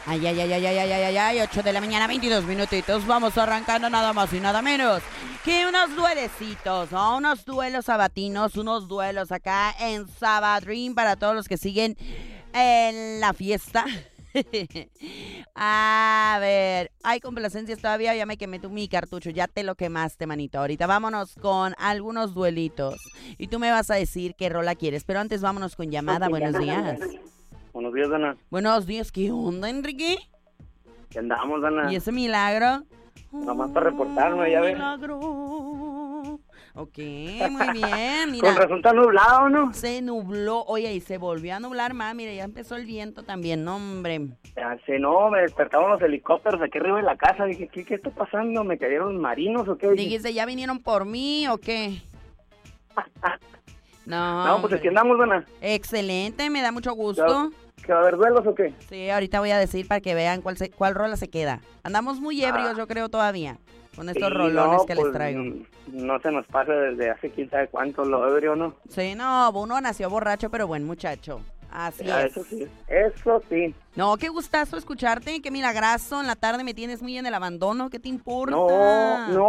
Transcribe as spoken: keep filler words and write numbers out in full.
Ay, ay, ay, ay, ay, ay, ay, ay, ay, ocho de la mañana, veintidós minutitos. Vamos arrancando nada más y nada menos que unos duelecitos, ¿no? Unos duelos sabatinos, unos duelos acá en Sabadrín para todos los que siguen en la fiesta. A ver, hay complacencias todavía, ya me quemé tu mi cartucho, ya te lo quemaste, manito. Ahorita vámonos con algunos duelitos y tú me vas a decir qué rola quieres, pero antes vámonos con llamada. Buenos días. Buenos días, Dana. Buenos días, ¿qué onda, Enrique? ¿Qué andamos, Dana? ¿Y ese milagro? Nomás para reportarme, ya ves. Milagro. Ok, muy bien, mira. Con razón está nublado, ¿no? Se nubló, oye, y se volvió a nublar más, mira, ya empezó el viento también, no, hombre. Ya sé, no, me despertaron los helicópteros aquí arriba de la casa. Dije, ¿qué, qué está pasando? ¿Me cayeron marinos o qué? Dijiste, ¿ya vinieron por mí o qué? No, No, pues aquí andamos, Dana. Excelente, me da mucho gusto. ¿Que va a haber duelos o qué? Sí, ahorita voy a decir para que vean cuál, se, cuál rola se queda. Andamos muy ebrios, ah. yo creo, todavía, con estos sí, rolones no, que pues, les traigo. No se nos pasa desde hace quién sabe cuánto lo ebrio, ¿no? Sí, no, uno nació borracho, pero buen muchacho. Así ya, es. Eso sí, eso sí. No, qué gustazo escucharte, qué milagrazo. En la tarde me tienes muy en el abandono, ¿qué te importa? No, no,